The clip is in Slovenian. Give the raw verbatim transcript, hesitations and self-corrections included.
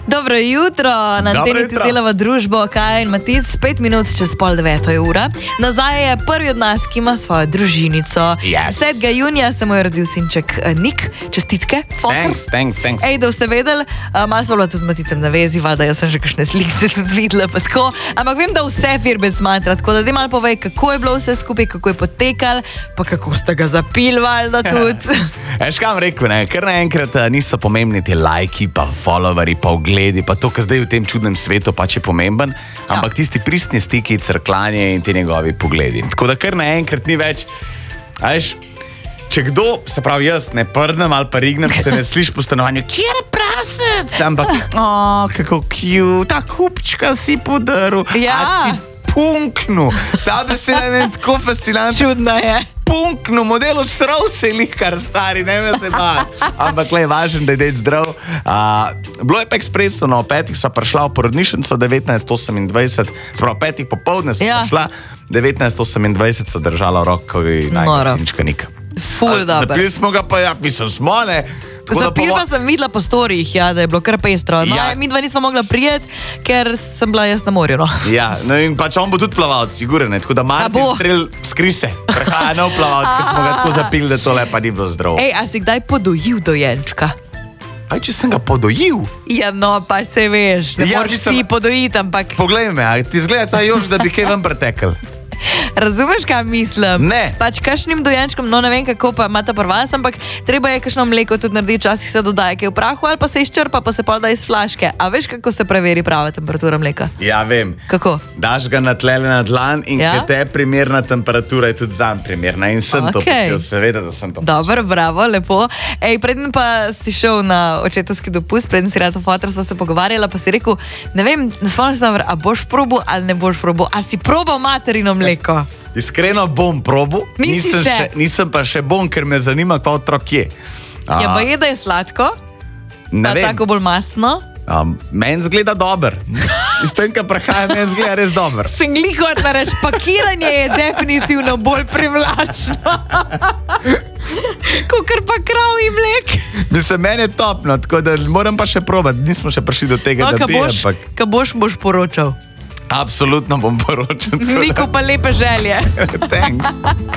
Dobro jutro, na anteni delava družbo Kaja in Matic, pet minut čez pol deveto je ura. Nazaj je prvi od nas, ki ima svojo družinico. Yes. sedmega junija se mu je rodil sinček Nik, čestitke. Thanks, thanks, thanks. Ej, da ste vedeli, malo smo bila tudi Maticem na vezi, valjda jaz sem že kakšne slike tudi videla, pa tako. Ampak vem, da vse firbec smatra, tako da ti malo povej, kako je bilo vse skupaj, kako je potekal, pa kako ste ga zapili, valjda tudi. Eš, kam rekel, ne? Ker naenkrat niso pomembni ti lajki, pa followeri, pa ogledi, pa to, kar zdaj v tem čudnem svetu pač je pomemben, ampak tisti pristni stiki, crklanje in ti njegovi pogledi. Tako da kar naenkrat ni več, a veš, če kdo, se pravi jaz, ne prdnem ali pa rignem, se ne sliš po stanovanju, kjer je prasec? Ampak, o, kako cute, ta kupčka si podaril, Ja. a si punknu. Ta beseda je tako fascinantna. Čudno je. Punknu, modelu srov se je lihkar stari, ne me se ba. Ampak le je važen, da je dec zdrav. Uh, bilo je pa ekspresno, no, petih sva prišla v porodnišnico, devetnajst osemindvajset, se pravi, petih popoldne sva Ja. prišla, devetnajst osemindvajset sva držala rokovi Noro. najga sinčka Nika. Ful dobro. Zapili smo ga pa, ja, mislim, smo, ne. Tako da Zapil po- pa sem videla po storijih, ja, da je bilo kar pestro. No, Ja. mi dva nismo mogla prijeti, ker sem bila jaz na morju, no. Ja, no in pač on bo tudi plavalc, sigurno, ne. Tako da A Martin bo? Strel skri se. Prehaja nov plavalc, ker smo ga tako zapili, da tole pa ni bilo zdravo. Ej, a si kdaj podojil dojenčka? Aj, če sem ga podojil. Ja, no, pač se veš, ne Ja, moreš nisem- ti podojiti, ampak Poglej me, a ti zgleda ta Jož, da bi kaj ven pretekel. razumeš, kaj mislim? Ne. Pač kašnim dojenčkom, no ne vem, kako pa ima ta prvas, ampak treba je kakšno mleko tudi narediti, včasih se dodaja kaj v prahu ali pa se izčrpa, pa se pa da iz flaške. A veš, kako se preveri prava temperatura mleka? Ja, vem. Kako? Daš ga na tlele na dlan in Ja? ja? Ker te je primerna temperatura, je tudi zanj primerna. In sem to Okej. počel, seveda, da sem to počel. Dobro, bravo, lepo. Ej, preden pa si šel na očetovski dopust, preden si rekel fotor, sva se pogovarjala, pa si rekel, ne vem, ne spomnim se, a boš probo ali ne boš probo. A si probal materino mleko? Iskreno bom probo, Nisi nisem, še? nisem pa še bom, ker me zanima, kako otrok je. A, Ja, pa je, da je sladko, ne pa vem, tako bolj mastno. um, meni zgleda dober. Iz tega prehaja, meni zgleda res dober. Sem gliko da reč, pakiranje je definitivno bolj privlačno. Kakor pa kravji mlek. Mislim, meni je topno, tako da moram pa še probati. Nismo še prišli do tega, No, da ka bi, boš, ampak ka boš, boš poročal. absolutno bom poročal. tako da- Niko pa lepe želje. Thanks.